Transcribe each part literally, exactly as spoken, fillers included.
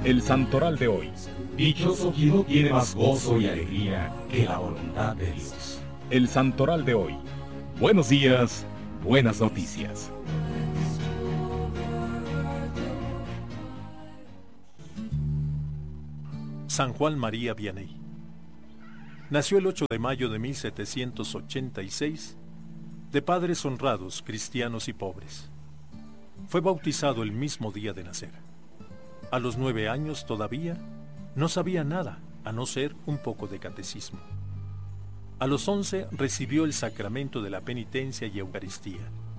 El santoral de hoy. Dichoso quien no tiene más gozo y alegría que la voluntad de Dios. El santoral de hoy. Buenos días, buenas noticias. San Juan María Vianney. Nació el ocho de mayo de mil setecientos ochenta y seis, de padres honrados, cristianos y pobres. Fue bautizado el mismo día de nacer. A los nueve años todavía no sabía nada, a no ser un poco de catecismo. A los once recibió el sacramento de la penitencia y Eucaristía.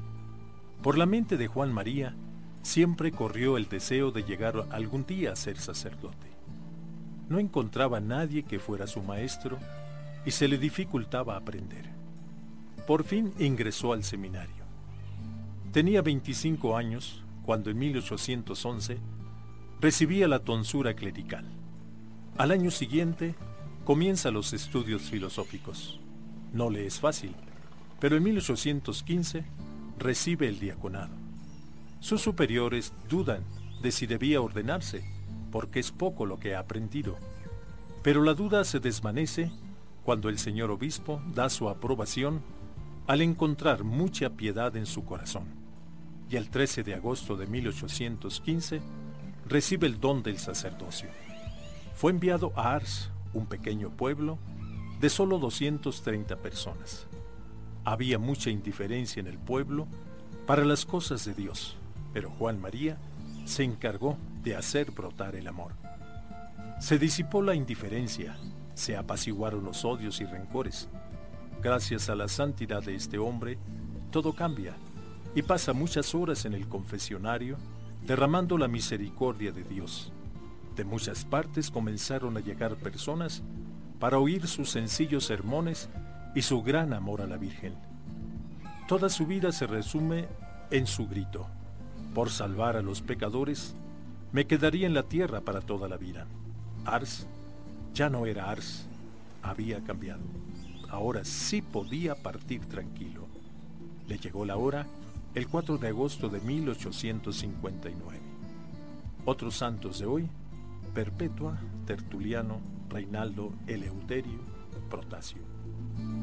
Por la mente de Juan María siempre corrió el deseo de llegar algún día a ser sacerdote. No encontraba a nadie que fuera su maestro y se le dificultaba aprender. Por fin ingresó al seminario. Tenía veinticinco años cuando en mil ochocientos once recibía la tonsura clerical. Al año siguiente comienza los estudios filosóficos. No le es fácil, pero en mil ochocientos quince recibe el diaconado. Sus superiores dudan de si debía ordenarse, porque es poco lo que ha aprendido. Pero la duda se desvanece cuando el señor obispo da su aprobación al encontrar mucha piedad en su corazón. Y el trece de agosto de mil ochocientos quince recibe el don del sacerdocio. Fue enviado a Ars, un pequeño pueblo de solo doscientas treinta personas. Había mucha indiferencia en el pueblo para las cosas de Dios, pero Juan María se encargó de hacer brotar el amor. Se disipó la indiferencia, se apaciguaron los odios y rencores. Gracias a la santidad de este hombre, todo cambia y pasa muchas horas en el confesionario derramando la misericordia de Dios. De muchas partes comenzaron a llegar personas para oír sus sencillos sermones y su gran amor a la Virgen. Toda su vida se resume en su grito: por salvar a los pecadores, me quedaría en la tierra para toda la vida. Ars ya no era Ars, había cambiado. Ahora sí podía partir tranquilo. Le llegó la hora el cuatro de agosto de mil ochocientos cincuenta y nueve. Otros santos de hoy: Perpetua, Tertuliano, Reinaldo, Eleuterio, Protasio.